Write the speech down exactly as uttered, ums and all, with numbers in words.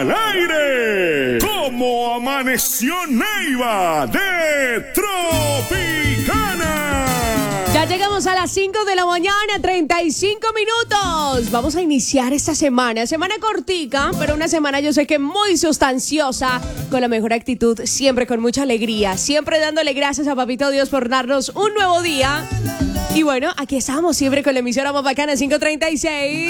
al aire. ¿Cómo amaneció Neiva de Tropicana? Ya llegamos a las cinco de la mañana, treinta y cinco minutos. Vamos a iniciar esta semana. Semana cortica, pero una semana yo sé que muy sustanciosa, con la mejor actitud, siempre con mucha alegría, siempre dándole gracias a Papito Dios por darnos un nuevo día. Y bueno, aquí estamos siempre con la emisora más bacana, cinco treinta y seis.